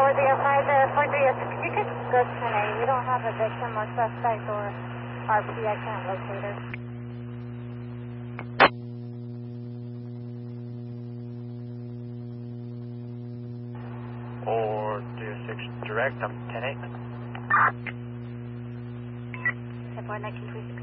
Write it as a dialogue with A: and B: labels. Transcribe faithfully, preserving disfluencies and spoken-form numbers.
A: four zero five, uh, four three zero six, you could go ten A. We don't have a victim or suspect or R P. I can't locate her.
B: four zero six direct, I'm ten eight.
A: ten four, nineteen, please.